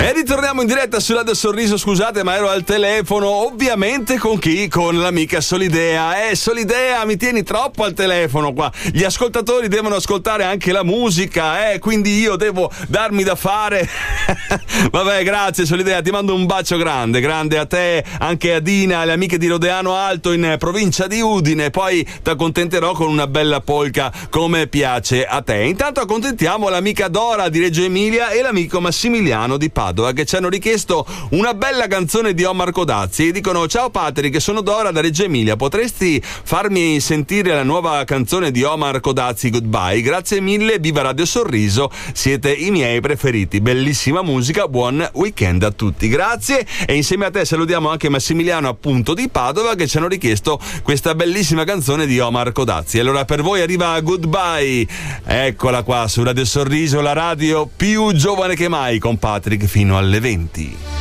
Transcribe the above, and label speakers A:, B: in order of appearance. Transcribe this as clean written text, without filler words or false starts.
A: E ritorniamo in diretta su Radio Sorriso, scusate ma ero al telefono, ovviamente con chi? Con l'amica Solidea. Solidea, mi tieni troppo al telefono qua, gli ascoltatori devono ascoltare anche la musica, quindi io devo darmi da fare. Vabbè, grazie Solidea, ti mando un bacio grande, grande a te, anche a Dina, alle amiche di Rodeano Alto in provincia di Udine, poi ti accontenterò con una bella polka come piace a te. Intanto accontentiamo l'amica Dora di Reggio Emilia e l'amico Massimiliano di Padova, che ci hanno richiesto una bella canzone di Omar Codazzi e dicono: ciao Patrick, sono Dora da Reggio Emilia, potresti farmi sentire la nuova canzone di Omar Codazzi, Goodbye? Grazie mille, viva Radio Sorriso, siete i miei preferiti, bellissima musica, buon weekend a tutti, grazie. E insieme a te salutiamo anche Massimiliano, appunto, di Padova, che ci hanno richiesto questa bellissima canzone di Omar Codazzi. Allora per voi arriva Goodbye, eccola qua su Radio Sorriso, la radio più giovane che mai, con Patrick fino alle 20.